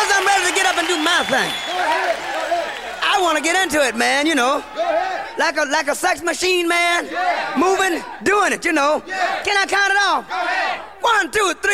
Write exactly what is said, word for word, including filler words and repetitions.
Because I'm ready to get up and do my thing. I want to get into it, man, you know. Like a like a sex machine, man. Moving, doing it, you know. Can I count it off? One, two, three.